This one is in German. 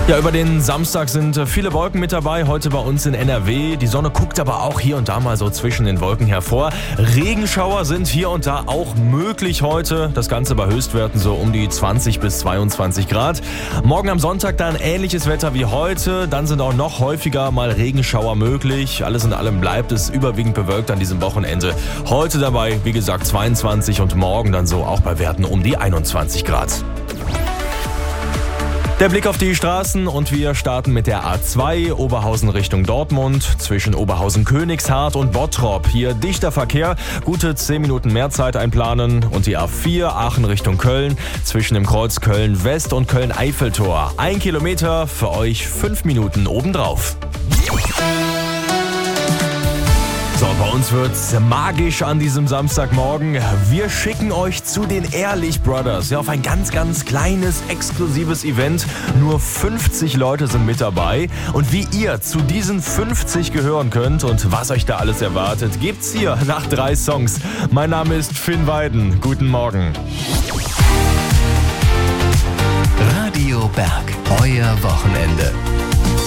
Ja, über den Samstag sind viele Wolken mit dabei, heute bei uns in NRW. Die Sonne guckt aber auch hier und da mal so zwischen den Wolken hervor. Regenschauer sind hier und da auch möglich heute. Das Ganze bei Höchstwerten so um die 20 bis 22 Grad. Morgen am Sonntag dann ähnliches Wetter wie heute. Dann sind auch noch häufiger mal Regenschauer möglich. Alles in allem bleibt es überwiegend bewölkt an diesem Wochenende. Heute dabei, wie gesagt, 22 und morgen dann so auch bei Werten um die 21 Grad. Der Blick auf die Straßen und wir starten mit der A2 Oberhausen Richtung Dortmund zwischen Oberhausen-Königshardt und Bottrop. Hier dichter Verkehr, gute 10 Minuten mehr Zeit einplanen und die A4 Aachen Richtung Köln zwischen dem Kreuz Köln-West und Köln-Eiffeltor. 1 Kilometer, für euch 5 Minuten obendrauf. So, bei uns wird's magisch an diesem Samstagmorgen. Wir schicken euch zu den Ehrlich Brothers, ja, auf ein ganz, ganz kleines, exklusives Event. Nur 50 Leute sind mit dabei. Und wie ihr zu diesen 50 gehören könnt und was euch da alles erwartet, gibt's hier nach 3 Songs. Mein Name ist Finn Weiden. Guten Morgen. Radio Berg, euer Wochenende.